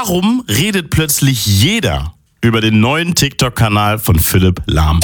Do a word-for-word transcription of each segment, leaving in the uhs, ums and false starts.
Warum redet plötzlich jeder über den neuen TikTok-Kanal von Philipp Lahm?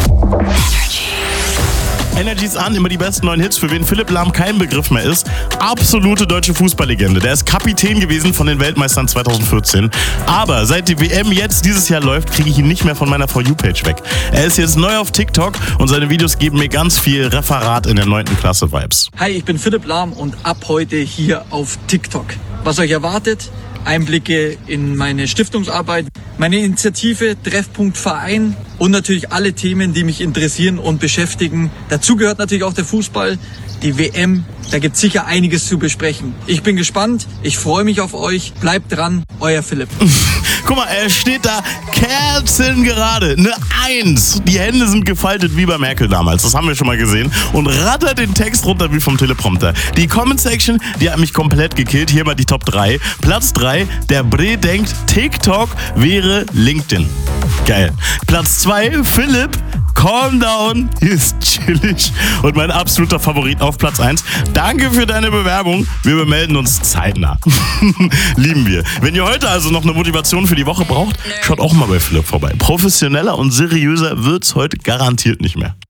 Energy ist an, immer die besten neuen Hits, für wen Philipp Lahm kein Begriff mehr ist. Absolute deutsche Fußballlegende. Der ist Kapitän gewesen von den Weltmeistern zwanzig vierzehn. Aber seit die W M jetzt dieses Jahr läuft, kriege ich ihn nicht mehr von meiner For You-Page weg. Er ist jetzt neu auf TikTok und seine Videos geben mir ganz viel Referat in der neunten Klasse Vibes. Hi, ich bin Philipp Lahm und ab heute hier auf TikTok. Was euch erwartet? Einblicke in meine Stiftungsarbeit, meine Initiative Treffpunkt Verein und natürlich alle Themen, die mich interessieren und beschäftigen. Dazu gehört natürlich auch der Fußball, die W M. Da gibt es sicher einiges zu besprechen. Ich bin gespannt, ich freue mich auf euch. Bleibt dran, euer Philipp. Guck mal, er steht da kerzengerade, eine Eins. Die Hände sind gefaltet wie bei Merkel damals, das haben wir schon mal gesehen. Und rattert den Text runter wie vom Teleprompter. Die Comment-Section, die hat mich komplett gekillt. Hier mal die Top drei. Platz drei, der Bre denkt, TikTok wäre LinkedIn. Geil. Platz zwei, Philipp, calm down, hier ist chillig. Und mein absoluter Favorit auf Platz eins. Danke für deine Bewerbung. Wir bemelden uns zeitnah. Lieben wir. Wenn ihr heute also noch eine Motivation für die Woche braucht, schaut auch mal bei Philipp vorbei. Professioneller und seriöser wird's heute garantiert nicht mehr.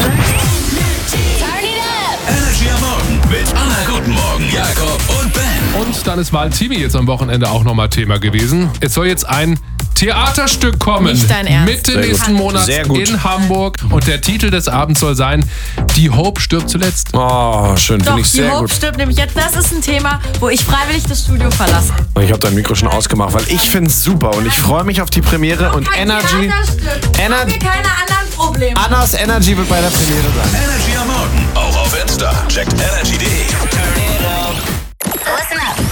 Energy am Morgen mit Anna Guten Morgen, Jakob und Ben. Und dann ist Valentini jetzt am Wochenende auch nochmal Thema gewesen. Es soll jetzt ein Theaterstück kommen. Nicht dein Ernst. Mitte Sehr nächsten gut. Monats Sehr gut. in Hamburg. Und der Titel des Abends soll sein: Die Hope stirbt zuletzt. Oh, schön, Doch, finde ich die sehr Hope gut. stirbt nämlich jetzt. Das ist ein Thema, wo ich freiwillig das Studio verlasse. Ich habe dein Mikro schon ausgemacht, weil ich finde es super und ich freue mich auf die Premiere und Kein Energy. Theaterstück. Ener- Haben wir keine anderen Probleme. Annas Energy wird bei der Premiere sein. Energy am Morgen, auch auf Insta. Checkt energy punkt de. Listen up.